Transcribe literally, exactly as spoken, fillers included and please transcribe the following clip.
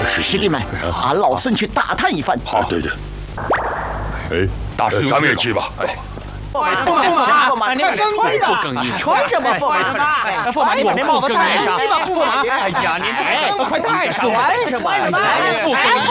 师弟们，俺老孙去打探一番。 好，对对。哎，大师，咱们也去吧。哎。 驸马，驸马，你穿吧， 不更衣， 穿什么驸马？驸马，你把那帽子戴上。驸马，哎呀，您快戴上， 穿什么？ 不更衣。